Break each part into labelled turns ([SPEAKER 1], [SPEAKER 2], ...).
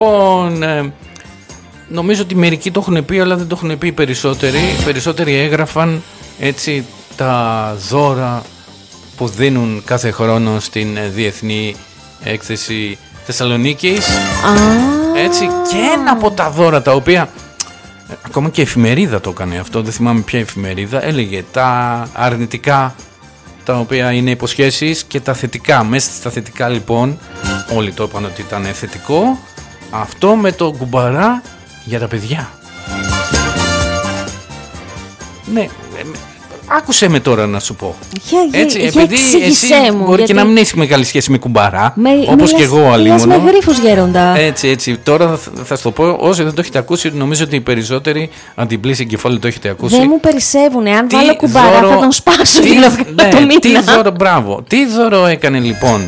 [SPEAKER 1] Λοιπόν, νομίζω ότι μερικοί το έχουν πει, αλλά δεν το έχουν πει οι περισσότεροι. Οι περισσότεροι έγραφαν έτσι τα δώρα που δίνουν κάθε χρόνο στην Διεθνή Έκθεση Θεσσαλονίκης. Έτσι, και ένα από τα δώρα τα οποία ακόμα και η εφημερίδα το έκανε αυτό, δεν θυμάμαι ποια εφημερίδα, έλεγε τα αρνητικά τα οποία είναι υποσχέσεις και τα θετικά. Μέσα στα θετικά λοιπόν όλοι το είπαν ότι ήταν θετικό αυτό με το κουμπαρά για τα παιδιά. Ναι, άκουσέ με τώρα να σου πω. Έτσι, επειδή εσύ μπορεί και να μην έχει μεγάλη σχέση με κουμπαρά, όπως και εγώ αλλήμωνο.
[SPEAKER 2] Μιλάς με γρίφους γέροντα.
[SPEAKER 1] Έτσι, τώρα θα σου το πω, όσοι δεν το έχετε ακούσει, νομίζω ότι οι περισσότεροι αντιπλήσει εγκεφάλου το έχετε ακούσει.
[SPEAKER 2] Δεν μου περισσεύουνε, αν βάλω κουμπαρά θα τον σπάσω το μήνα.
[SPEAKER 1] Τι δώρο, μπράβο. Τι δώρο έκανε λοιπόν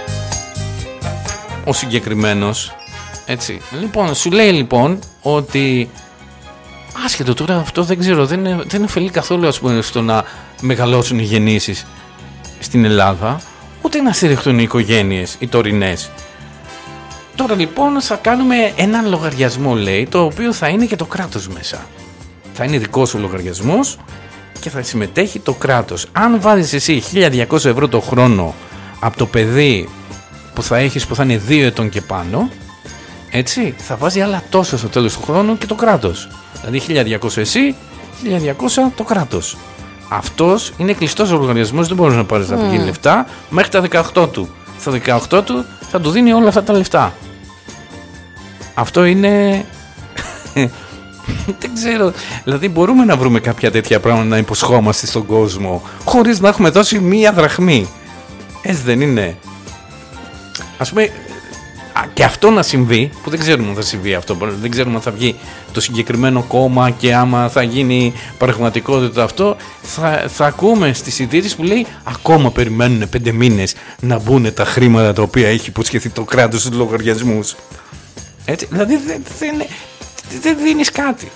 [SPEAKER 1] ο συγκεκριμένος, έτσι. Λοιπόν, σου λέει λοιπόν ότι άσχετο τώρα αυτό δεν ξέρω, δεν ωφελεί καθόλου ας πούμε στο να μεγαλώσουν οι γεννήσεις στην Ελλάδα, ούτε να στηριχτούν οι οικογένειες, οι τωρινές. Τώρα λοιπόν θα κάνουμε έναν λογαριασμό, λέει, το οποίο θα είναι και το κράτος μέσα. Θα είναι δικός σου λογαριασμός και θα συμμετέχει το κράτος. Αν βάζεις εσύ 1.200 ευρώ το χρόνο από το παιδί που θα έχεις, που θα είναι 2 ετών και πάνω, έτσι, θα βάζει άλλα τόσο στο τέλος του χρόνου και το κράτος. Δηλαδή 1.200 εσύ, 1.200 το κράτος. Αυτός είναι κλειστός ο λογαριασμός, δεν μπορείς να πάρεις να πηγαίνει λεφτά μέχρι τα 18 του. Στα 18 του θα του δίνει όλα αυτά τα λεφτά. Αυτό είναι... δεν ξέρω, δηλαδή μπορούμε να βρούμε κάποια τέτοια πράγματα να υποσχόμαστε στον κόσμο χωρίς να έχουμε δώσει μία δραχμή. Έτσι δεν είναι? Ας πούμε, και αυτό να συμβεί, που δεν ξέρουμε αν θα συμβεί αυτό, δεν ξέρουμε αν θα βγει το συγκεκριμένο κόμμα και άμα θα γίνει πραγματικότητα αυτό, θα ακούμε στις ειδήσεις που λέει ακόμα περιμένουν 5 μήνες να μπουν τα χρήματα τα οποία έχει υποσχεθεί το κράτος στους λογαριασμούς. Έτσι, δηλαδή δεν δίνεις κάτι.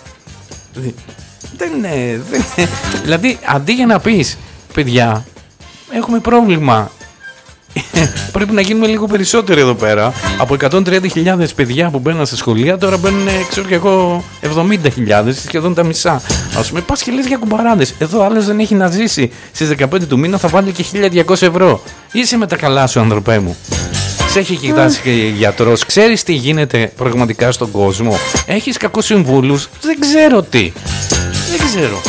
[SPEAKER 1] Δηλαδή αντί για να πεις παιδιά έχουμε πρόβλημα, πρέπει να γίνουμε λίγο περισσότερο εδώ πέρα. Από 130.000 παιδιά που μπαίνουν στα σχολεία, τώρα μπαίνουν, ξέρω και εγώ, 70.000, σχεδόν τα μισά. Ας πούμε, πας και λες για κουμπαράδες. Εδώ άλλος δεν έχει να ζήσει. Στις 15 του μήνα θα βάλει και 1.200 ευρώ. Είσαι με τα καλά σου, ανθρωπέ μου. Σε έχει κοιτάξει και γιατρός. Ξέρεις τι γίνεται πραγματικά στον κόσμο. Έχεις κακούς συμβούλους. Δεν ξέρω τι. Δεν ξέρω.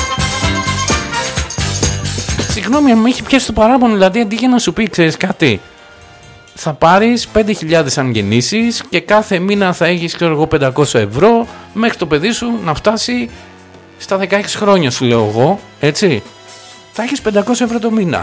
[SPEAKER 1] Συγγνώμη, αν με έχει πιάσει το παράπονο, δηλαδή αντί για να σου πει, ξέρεις κάτι, θα πάρεις 5.000 αν γεννήσεις και κάθε μήνα θα έχεις, ξέρω εγώ, 500 ευρώ μέχρι το παιδί σου να φτάσει στα 16 χρόνια, σου λέω εγώ, έτσι. Θα έχεις 500 ευρώ το μήνα.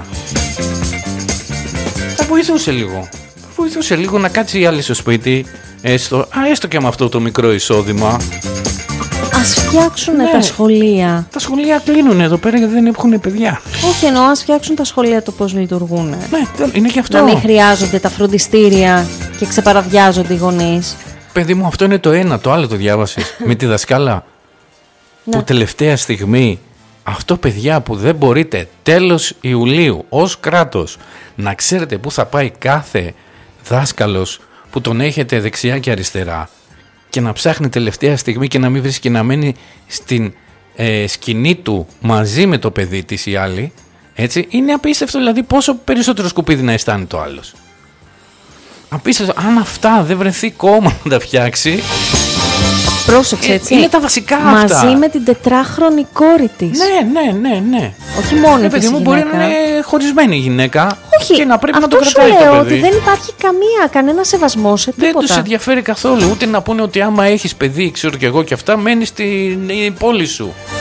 [SPEAKER 1] Θα βοηθούσε λίγο. Θα βοηθούσε λίγο να κάτσει η άλλη στο σπίτι, έστω και με αυτό το μικρό εισόδημα.
[SPEAKER 2] Ας φτιάξουν τα σχολεία.
[SPEAKER 1] Τα σχολεία κλείνουν εδώ πέρα γιατί δεν έχουν παιδιά.
[SPEAKER 2] Όχι, εννοώ ας φτιάξουν τα σχολεία το πώς λειτουργούν.
[SPEAKER 1] Ναι, είναι και αυτό.
[SPEAKER 2] Να μην χρειάζονται τα φροντιστήρια και ξεπαραδιάζονται οι γονείς.
[SPEAKER 1] Παιδί μου, αυτό είναι το ένα. Το άλλο το διάβασες με τη δασκάλα που τελευταία στιγμή, αυτό παιδιά που δεν μπορείτε τέλος Ιουλίου ως κράτος να ξέρετε πού θα πάει κάθε δάσκαλος που τον έχετε δεξιά και αριστερά και να ψάχνει τελευταία στιγμή και να μην βρίσκει και να μένει στην σκηνή του μαζί με το παιδί της ή άλλη, έτσι, είναι απίστευτο. Δηλαδή πόσο περισσότερο σκουπίδι να αισθάνει το άλλος. Απίστευτο. Αν αυτά δεν βρεθεί κόμμα να τα φτιάξει,
[SPEAKER 2] πρόσεξε, έτσι.
[SPEAKER 1] Είναι τα βασικά
[SPEAKER 2] μαζί
[SPEAKER 1] αυτά.
[SPEAKER 2] Με την 4χρονη κόρη της.
[SPEAKER 1] Ναι.
[SPEAKER 2] Όχι μόνο
[SPEAKER 1] παιδί μου, μπορεί να είναι χωρισμένη η γυναίκα.
[SPEAKER 2] Όχι,
[SPEAKER 1] και να πρέπει
[SPEAKER 2] αυτό
[SPEAKER 1] να το κρατάει
[SPEAKER 2] σου λέω
[SPEAKER 1] το παιδί.
[SPEAKER 2] ότι δεν υπάρχει κανένα σεβασμό σε τίποτα.
[SPEAKER 1] Δεν τους ενδιαφέρει καθόλου. Ούτε να πούνε ότι άμα έχεις παιδί, ξέρω και εγώ και αυτά, μένεις στην πόλη σου.